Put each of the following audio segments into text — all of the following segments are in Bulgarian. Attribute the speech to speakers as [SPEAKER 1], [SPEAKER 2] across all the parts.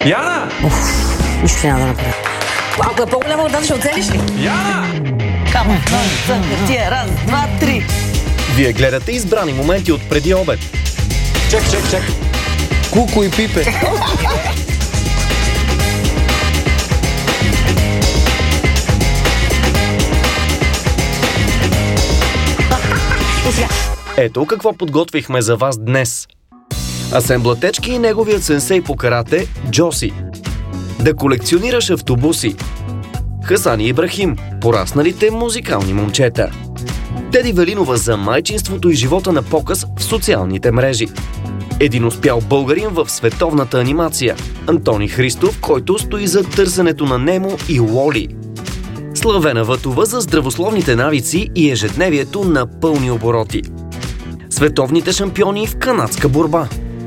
[SPEAKER 1] Яна!
[SPEAKER 2] Нищо няма да направя. Ако е по-голяма от нас, ще оцелиш ли?
[SPEAKER 1] Яна!
[SPEAKER 2] Камо, тия, раз, два, три.
[SPEAKER 3] Вие гледате избрани моменти от преди обед.
[SPEAKER 1] Чак.
[SPEAKER 4] Куко и Пипе.
[SPEAKER 3] Ето какво подготвихме за вас днес. Асен Блатечки и неговият сенсей по карате Джоси. Да колекционираш автобуси. Хасан и Ибрахим, порасналите музикални момчета. Теди Велинова за майчинството и живота на показ в социалните мрежи. Един успял българин в световната анимация. Антони Христов, който стои за търсенето на Немо и Лоли. Славена Вътова за здравословните навици и ежедневието на пълни обороти. Световните шампиони в канадска борба.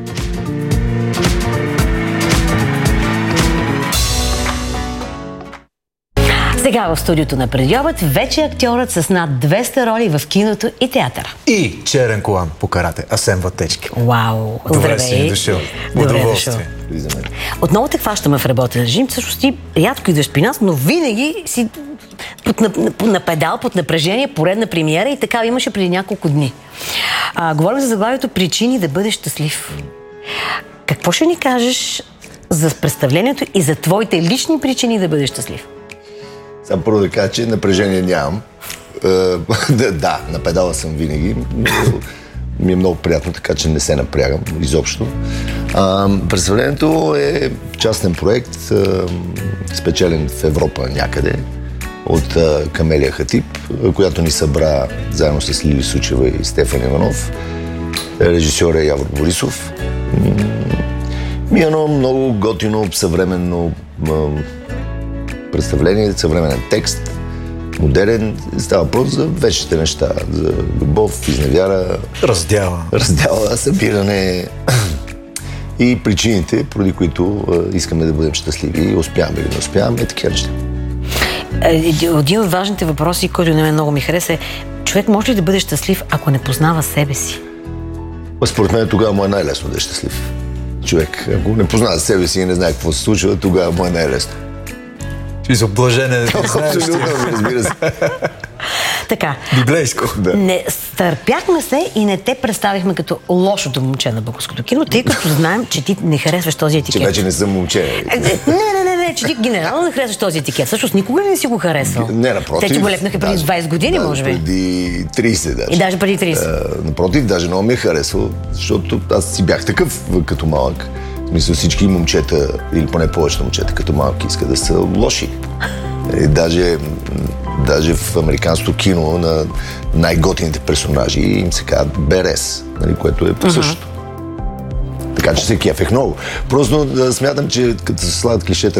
[SPEAKER 2] Сега в студиото на Преди обед вече актьорът с над 200 роли в киното и театъра.
[SPEAKER 4] И черен колан по карате, Асен Блатечки.
[SPEAKER 2] Вау!
[SPEAKER 4] Добре си дошъл. Удоволствие.
[SPEAKER 2] Отново те хващаме в работен режим. Всъщност ти рядко идваш при нас, но винаги си на педал, под напрежение, поредна премиера и така имаше преди няколко дни. Говорим за заглавието "Причини да бъдеш щастлив". Какво ще ни кажеш за представлението и за твоите лични причини да бъдеш щастлив?
[SPEAKER 5] Сега първо да кажа, че напрежение нямам. Да, на педала съм винаги. Ми е много приятно, така че не се напрягам изобщо. Представлението е частен проект, спечелен в Европа някъде от Камелия Хатип, която ни събра заедно с Лили Сучева и Стефан Иванов. Режисьор е Явор Борисов. Едно много готино, съвременно представление, съвременен текст, модерен. Става въпрос за вечните неща, за любов, изневяра, раздяла, събиране и причините, поради които искаме да бъдем щастливи и успяваме или не успяваме, такива неща.
[SPEAKER 2] Един от важните въпроси, който на мен много ми хареса е: човек може ли да бъде щастлив, ако не познава себе си?
[SPEAKER 5] Според мен тогава му е най-лесно да е щастлив. Човек, ако не познава себе си и не знае какво се случва, тогава му е най-лесно.
[SPEAKER 4] За облажене, не знаеш.
[SPEAKER 5] Абсолютно, разбира се.
[SPEAKER 2] Така.
[SPEAKER 4] Библейско.
[SPEAKER 5] Да.
[SPEAKER 2] Не стърпяхме се и не те представихме като лошото момче на българското кино, тъй като знаем, че ти не харесваш този етикет.
[SPEAKER 5] Че вече не съм момче.
[SPEAKER 2] Не, че ти генерално не харесваш този етикет. Всъщност никога не си го харесвал.
[SPEAKER 5] Не, напротив.
[SPEAKER 2] Те ти го лепнаха преди 20 години, може би.
[SPEAKER 5] Преди 30 даже.
[SPEAKER 2] И даже преди 30.
[SPEAKER 5] Напротив, даже много ми е харесвал, защото аз си бях такъв като малък. Мисля, всички момчета, или поне повечето момчета като малки, искат да са лоши. Даже в американското кино на най-готините персонажи им се казват Берес, което е същото. Така че се кефех много. Просто смятам, че като се слагат клишета